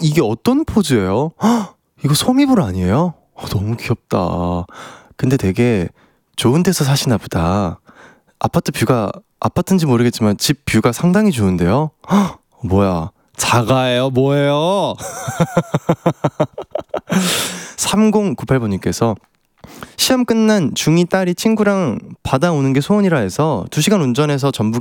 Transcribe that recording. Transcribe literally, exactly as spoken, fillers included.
이게 어떤 포즈예요? 헉, 이거 소미불 아니에요? 어, 너무 귀엽다. 근데 되게 좋은 데서 사시나 보다. 아파트 뷰가, 아파트인지 모르겠지만 집 뷰가 상당히 좋은데요? 헉, 뭐야, 자가예요? 뭐예요? 삼공구팔 번님께서 시험 끝난 중이 딸이 친구랑 바다 오는 게 소원이라 해서 두 시간 운전해서 전북에